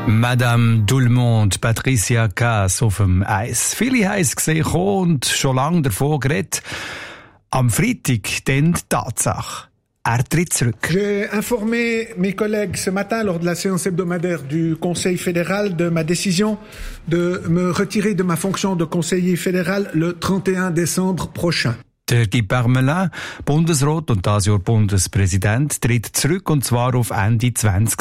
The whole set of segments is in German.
Madame tout le monde, Patricia Kaas auf dem Eis. Viele haben es gesehen und schon lange davon geredet. Am Freitag dann die Tatsache. Er tritt zurück. J'ai informé mes collègues ce matin lors de la séance hebdomadaire du Conseil fédéral de ma décision de me retirer de ma fonction de conseiller fédéral le 31 décembre prochain. Der Guy Parmelin, Bundesrat und das Jahr Bundespräsident, tritt zurück und zwar auf Ende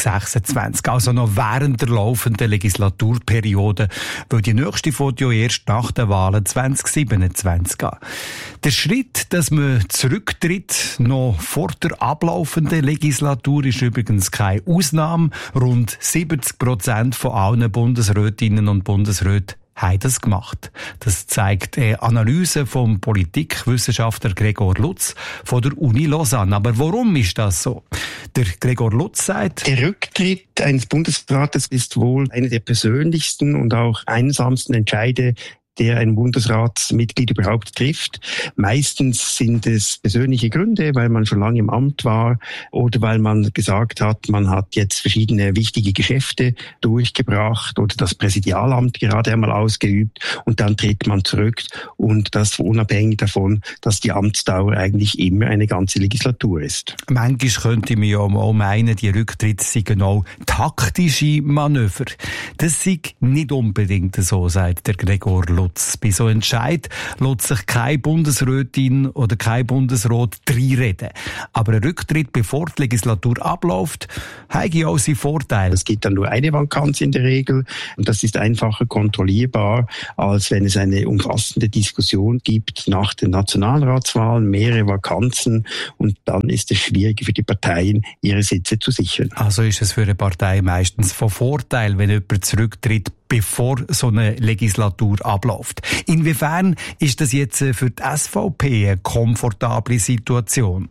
2026, also noch während der laufenden Legislaturperiode, weil die nächste Foto erst nach den Wahlen 2027 geht. Der Schritt, dass man zurücktritt, noch vor der ablaufenden Legislatur, ist übrigens keine Ausnahme. Rund 70% von allen Bundesrätinnen und Bundesräten haben das gemacht. Das zeigt eine Analyse vom Politikwissenschaftler Gregor Lutz von der Uni Lausanne. Aber warum ist das so? Der Gregor Lutz sagt: Der Rücktritt eines Bundesrates ist wohl einer der persönlichsten und auch einsamsten Entscheide, der ein Bundesratsmitglied überhaupt trifft. Meistens sind es persönliche Gründe, weil man schon lange im Amt war oder weil man gesagt hat, man hat jetzt verschiedene wichtige Geschäfte durchgebracht oder das Präsidialamt gerade einmal ausgeübt und dann tritt man zurück und das unabhängig davon, dass die Amtsdauer eigentlich immer eine ganze Legislatur ist. Manchmal könnte man ja auch meinen, die Rücktritte seien auch taktische Manöver. Das sei nicht unbedingt so, sagt der Gregor Lutz. Bei so Entscheid lässt sich keine Bundesrätin oder kein Bundesrat reinreden. Aber ein Rücktritt, bevor die Legislatur abläuft, hat auch seinen Vorteil. Es gibt dann nur eine Vakanz in der Regel und das ist einfacher kontrollierbar, als wenn es eine umfassende Diskussion gibt nach den Nationalratswahlen, mehrere Vakanzen und dann ist es schwieriger für die Parteien, ihre Sitze zu sichern. Also ist es für eine Partei meistens von Vorteil, wenn jemand zurücktritt, bevor so eine Legislatur abläuft. Inwiefern ist das jetzt für die SVP eine komfortable Situation?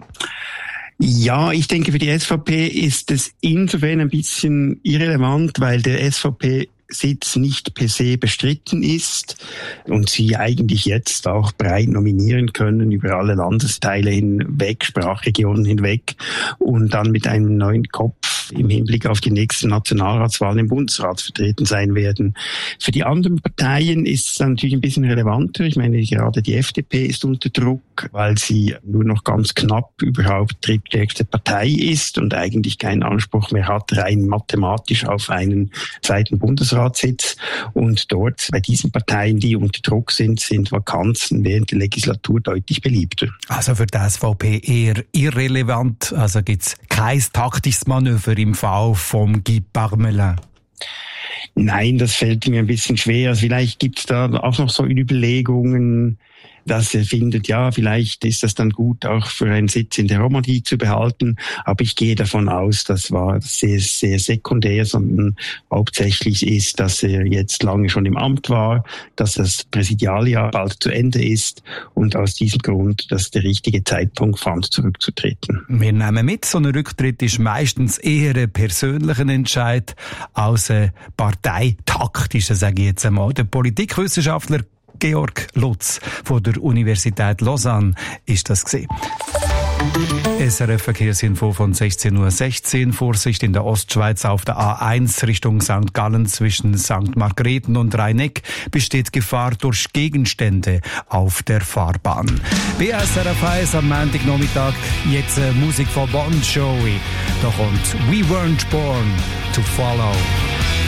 Ja, ich denke, für die SVP ist es insofern ein bisschen irrelevant, weil der SVP-Sitz nicht per se bestritten ist und sie eigentlich jetzt auch breit nominieren können über alle Landesteile hinweg, Sprachregionen hinweg und dann mit einem neuen Kopf im Hinblick auf die nächsten Nationalratswahlen im Bundesrat vertreten sein werden. Für die anderen Parteien ist es natürlich ein bisschen relevanter. Ich meine, gerade die FDP ist unter Druck, weil sie nur noch ganz knapp überhaupt drittstärkste Partei ist und eigentlich keinen Anspruch mehr hat, rein mathematisch auf einen zweiten Bundesratssitz. Und dort, bei diesen Parteien, die unter Druck sind Vakanzen während der Legislatur deutlich beliebter. Also für die SVP eher irrelevant, also gibt's kein taktisches Manöver im Fall vom Guy Parmelin? Nein, das fällt mir ein bisschen schwer. Also vielleicht gibt's da auch noch so Überlegungen, dass er findet, ja, vielleicht ist das dann gut, auch für einen Sitz in der Romandie zu behalten. Aber ich gehe davon aus, das war sehr, sehr sekundär, sondern hauptsächlich ist, dass er jetzt lange schon im Amt war, dass das Präsidialjahr bald zu Ende ist und aus diesem Grund, dass der richtige Zeitpunkt fand, zurückzutreten. Wir nehmen mit, so ein Rücktritt ist meistens eher ein persönlicher Entscheid als ein parteitaktischer, sage ich jetzt einmal. Der Politikwissenschaftler Georg Lutz von der Universität Lausanne ist das gewesen. SRF Verkehrsinfo von 16:16 Uhr. Vorsicht in der Ostschweiz auf der A1 Richtung St. Gallen zwischen St. Margrethen und Rhein-Egg besteht Gefahr durch Gegenstände auf der Fahrbahn. Bei SRF 1 am Montagnachmittag jetzt Musik von Bon Jovi. Da kommt We Weren't Born to Follow.